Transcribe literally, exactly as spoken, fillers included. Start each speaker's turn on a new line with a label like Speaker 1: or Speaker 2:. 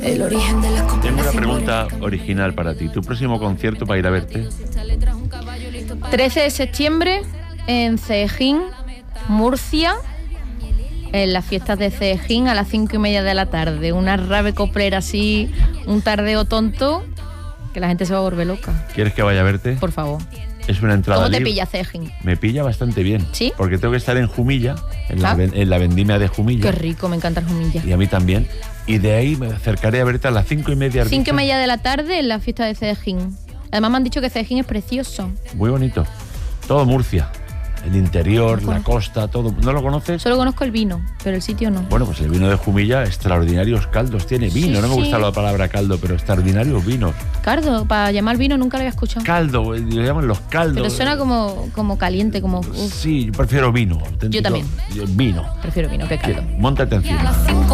Speaker 1: El origen de la
Speaker 2: Tengo una pregunta original para ti. ¿Tu próximo concierto para ir a verte?
Speaker 3: trece de septiembre en Cejín, Murcia, en las fiestas de Cejín a las cinco y media de la tarde. Una rave coplera así, un tardeo tonto, que la gente se va a volver loca.
Speaker 2: ¿Quieres que vaya a verte?
Speaker 3: Por favor.
Speaker 2: Es una entrada
Speaker 3: ¿Cómo te
Speaker 2: libre.
Speaker 3: pilla Cejín?
Speaker 2: Me pilla bastante bien.
Speaker 3: ¿Sí?
Speaker 2: Porque tengo que estar en Jumilla, en la,
Speaker 3: ¿Ah?
Speaker 2: ven- en la vendimia de Jumilla.
Speaker 3: Qué rico, me encanta el Jumilla.
Speaker 2: Y a mí también. Y de ahí me acercaré a verte a las cinco y media.
Speaker 3: Cinco y
Speaker 2: ¿dices?
Speaker 3: media de la tarde en la fiesta de Cejín. Además me han dicho que Cejín es precioso.
Speaker 2: Muy bonito. Todo Murcia. El interior,
Speaker 3: No
Speaker 2: la
Speaker 3: conozco.
Speaker 2: costa, todo. ¿No lo conoces?
Speaker 3: Solo conozco el vino, pero el sitio no.
Speaker 2: Bueno, pues el vino de Jumilla, extraordinarios caldos. Tiene vino,
Speaker 3: Sí,
Speaker 2: no me gusta
Speaker 3: sí.
Speaker 2: la palabra caldo, pero extraordinarios vinos.
Speaker 3: Cardo, para llamar vino nunca lo había escuchado.
Speaker 2: Caldo, eh, le llaman los caldos.
Speaker 3: Pero suena como, como caliente, como... uf,
Speaker 2: Sí, yo prefiero vino. auténtico-
Speaker 3: Yo también.
Speaker 2: Yo- Vino.
Speaker 3: prefiero vino que caldo.
Speaker 2: Móntate encima.